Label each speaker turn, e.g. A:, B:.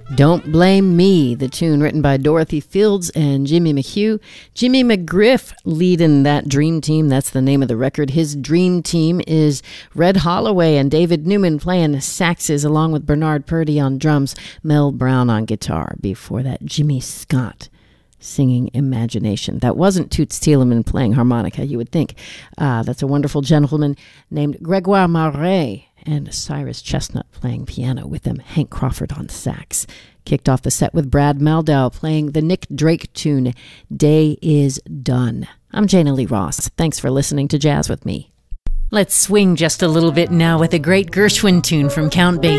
A: Don't Blame Me, the tune written by Dorothy Fields and Jimmy McHugh. Jimmy McGriff leading that dream team. That's the name of the record. His dream team is Red Holloway and David Newman playing saxes, along with Bernard Purdie on drums, Mel Brown on guitar. Before that, Jimmy Scott singing Imagination. That wasn't Toots Thielemans playing harmonica, you would think. That's a wonderful gentleman named Gregoire Marais, and Cyrus Chestnut playing piano with them, Hank Crawford on sax. Kicked off the set with Brad Mehldau playing the Nick Drake tune, Day Is Done. I'm Jana Lee Ross. Thanks for listening to Jazz with me. Let's swing just a little bit now with a great Gershwin tune from Count Basie.